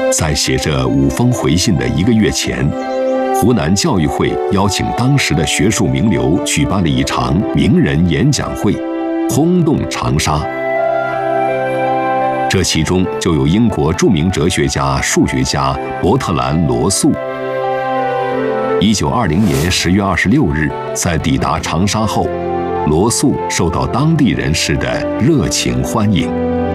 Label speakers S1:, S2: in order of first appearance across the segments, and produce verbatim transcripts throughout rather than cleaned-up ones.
S1: 在写着五封回信的一个月前，湖南教育会邀请当时的学术名流举办了一场名人演讲会，轰动长沙。这其中就有英国著名哲学家、数学家伯特兰·罗素。一九二零年十月二十六日，在抵达长沙后，罗素受到当地人士的热情欢迎。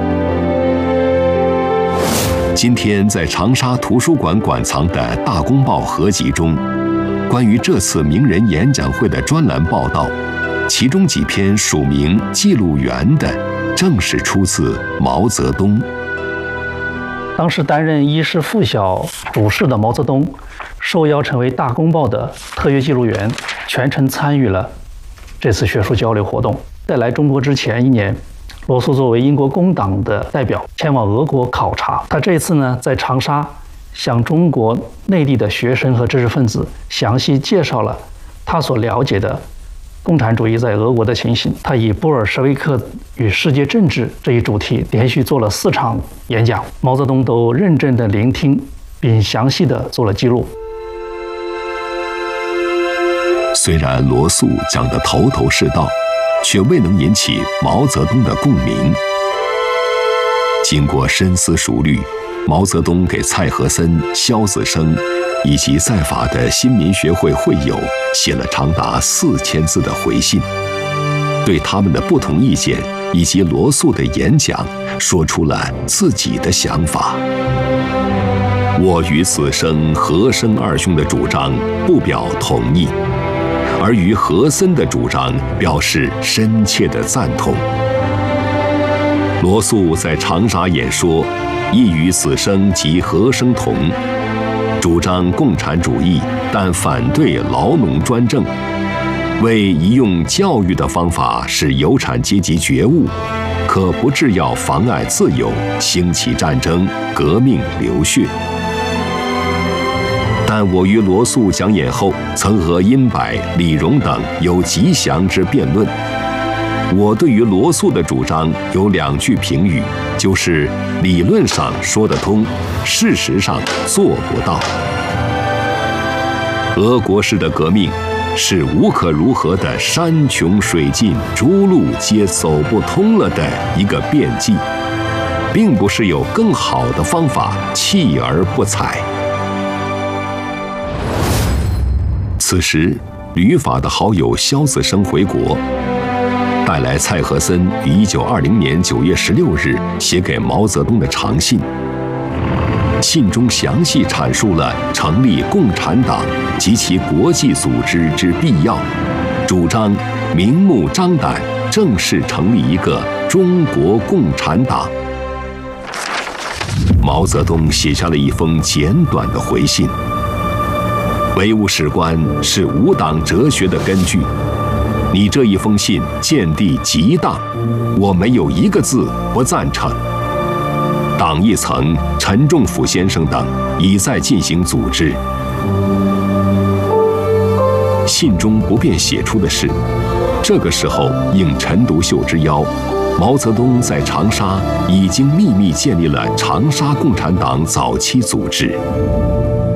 S1: 今天在长沙图书馆馆藏的《大公报》合集中，关于这次名人演讲会的专栏报道，其中几篇署名记录员的，正是出自毛泽东。
S2: 当时担任一师附小主事的毛泽东，受邀成为《大公报》的特约记录员，全程参与了这次学术交流活动。在来中国之前一年，罗素作为英国工党的代表前往俄国考察。他这次呢，在长沙向中国内地的学生和知识分子详细介绍了他所了解的共产主义在俄国的情形。他以布尔什维克与世界政治这一主题连续做了四场演讲，毛泽东都认真地聆听并详细地做了记录。
S1: 虽然罗素讲得头头是道，却未能引起毛泽东的共鸣。经过深思熟虑，毛泽东给蔡和森、萧子升以及在法的新民学会会友写了长达四千字的回信，对他们的不同意见以及罗素的演讲说出了自己的想法。我与子升、和生二兄的主张不表同意，而与和森的主张表示深切的赞同。罗素在长沙演说，亦与子升及和生同，主张共产主义，但反对劳农专政，为宜用教育的方法使有产阶级觉悟，可不致要妨碍自由，兴起战争、革命、流血。但我于罗素讲演后，曾和殷柏、李荣等有极详之辩论。我对于罗素的主张有两句评语，就是理论上说得通，事实上做不到。俄国式的革命是无可如何的山穷水尽，诸路皆走不通了的一个辩记，并不是有更好的方法弃而不采。此时，旅法的好友萧子升回国，带来蔡和森于一九二零年九月十六日写给毛泽东的长信。信中详细阐述了成立共产党及其国际组织之必要，主张明目张胆正式成立一个中国共产党。毛泽东写下了一封简短的回信。唯物史观是无党哲学的根据，你这一封信见地极当，我没有一个字不赞成。党一层，陈仲甫先生等已在进行组织。信中不便写出的是，这个时候应陈独秀之邀，毛泽东在长沙已经秘密建立了长沙共产党早期组织。